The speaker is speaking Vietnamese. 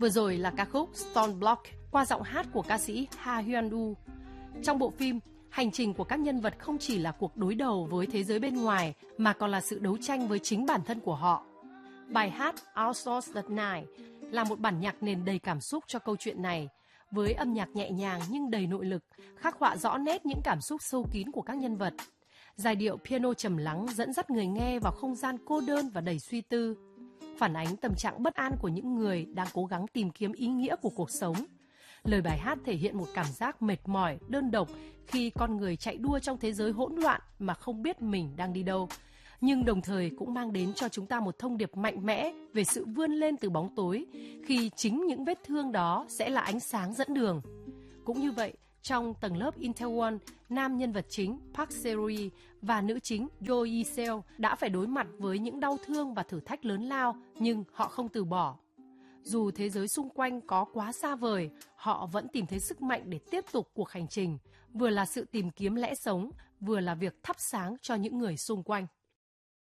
Vừa rồi là ca khúc Stone Block qua giọng hát của ca sĩ Ha Hyun-woo. Trong bộ phim, hành trình của các nhân vật không chỉ là cuộc đối đầu với thế giới bên ngoài mà còn là sự đấu tranh với chính bản thân của họ. Bài hát Outsource the Night là một bản nhạc nền đầy cảm xúc cho câu chuyện này, với âm nhạc nhẹ nhàng nhưng đầy nội lực, khắc họa rõ nét những cảm xúc sâu kín của các nhân vật. Giai điệu piano trầm lắng dẫn dắt người nghe vào không gian cô đơn và đầy suy tư, phản ánh tâm trạng bất an của những người đang cố gắng tìm kiếm ý nghĩa của cuộc sống. Lời bài hát thể hiện một cảm giác mệt mỏi, đơn độc khi con người chạy đua trong thế giới hỗn loạn mà không biết mình đang đi đâu. Nhưng đồng thời cũng mang đến cho chúng ta một thông điệp mạnh mẽ về sự vươn lên từ bóng tối, khi chính những vết thương đó sẽ là ánh sáng dẫn đường. Cũng như vậy, trong Tầng lớp Itaewon, nam nhân vật chính Park Se-ri và nữ chính Jo Yi-seo đã phải đối mặt với những đau thương và thử thách lớn lao, nhưng họ không từ bỏ. Dù thế giới xung quanh có quá xa vời, họ vẫn tìm thấy sức mạnh để tiếp tục cuộc hành trình, vừa là sự tìm kiếm lẽ sống, vừa là việc thắp sáng cho những người xung quanh.